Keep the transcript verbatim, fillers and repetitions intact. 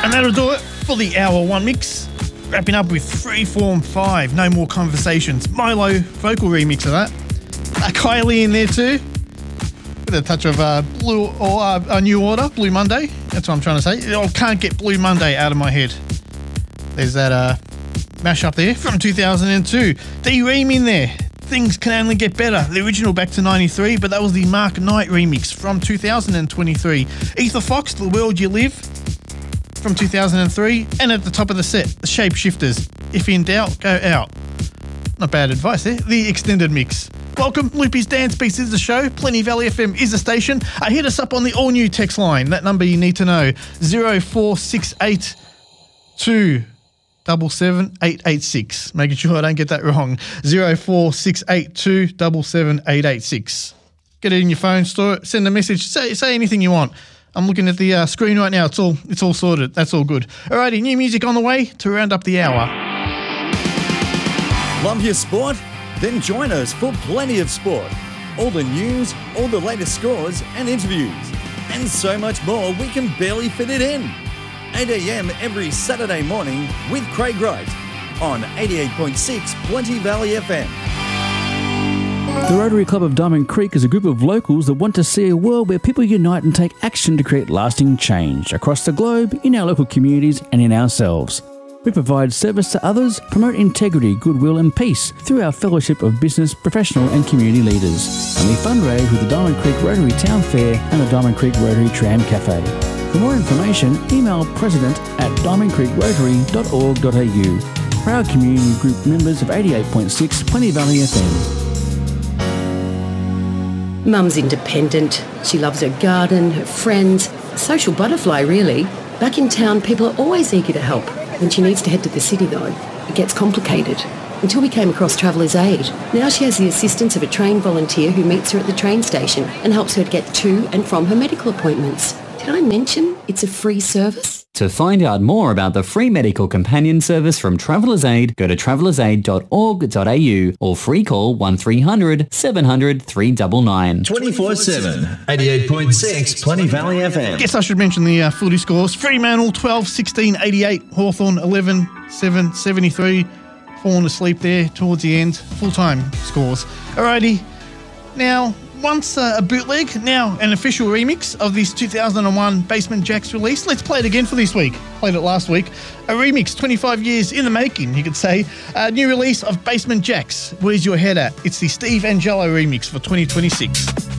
And that'll do it for the Hour one mix. Wrapping up with Freeform five, No More Conversations. Milo vocal remix of that. Uh, Kylie in there too. With a touch of uh, Blue or uh, a New Order, Blue Monday. That's what I'm trying to say. I can't get Blue Monday out of my head. There's that uh, mashup there from two thousand two. D-Ream in there. Things Can Only Get Better. The original back to ninety-three, but that was the Mark Knight remix from two thousand twenty-three. Ether Fox, The World You Live from two thousand three. And at the top of the set, The Shapeshifters. If in doubt, go out. Not bad advice there. The extended mix. Welcome, Loopy's Dance Beats is the show. Plenty Valley F M is the station. Uh, hit us up on the all-new text line. That number you need to know, zero four six eight two seven seven eight eight six. Making sure I don't get that wrong. zero four six eight two seven seven eight eight six. Get it in your phone, store it, send a message, say say anything you want. I'm looking at the uh, screen right now. It's all it's all sorted. That's all good. Alrighty, new music on the way to round up the hour. Love your sport? Then join us for Plenty of Sport. All the news, all the latest scores and interviews, and so much more we can barely fit it in. eight a.m. every Saturday morning with Craig Wright on eighty-eight point six Plenty Valley F M. The Rotary Club of Diamond Creek is a group of locals that want to see a world where people unite and take action to create lasting change across the globe, in our local communities and in ourselves. We provide service to others, promote integrity, goodwill and peace through our fellowship of business, professional and community leaders. And we fundraise with the Diamond Creek Rotary Town Fair and the Diamond Creek Rotary Tram Cafe. For more information, email president at diamond creek rotary dot org dot a u. Proud community group members of eighty-eight point six Plenty Valley F M. Mum's independent. She loves her garden, her friends. Social butterfly, really. Back in town, people are always eager to help. When she needs to head to the city, though, it gets complicated. Until we came across Traveller's Aid. Now she has the assistance of a trained volunteer who meets her at the train station and helps her to get to and from her medical appointments. Did I mention it's a free service? To find out more about the free medical companion service from Traveller's Aid, go to travellers aid dot org dot a u or free call one three hundred seven hundred three nine nine. twenty-four seven, eighty-eight point six Plenty Valley F M. Guess I should mention the uh, footy scores. Fremantle twelve sixteen eighty-eight, Hawthorn eleven seven seventy-three. Fallen asleep there towards the end. Full-time scores. Alrighty. Now, once uh, a bootleg, now an official remix of this two thousand one Basement Jaxx release. Let's play it again for this week. Played it last week. A remix, twenty-five years in the making, you could say. A new release of Basement Jaxx. Where's Your Head At? It's the Steve Angello remix for twenty twenty-six.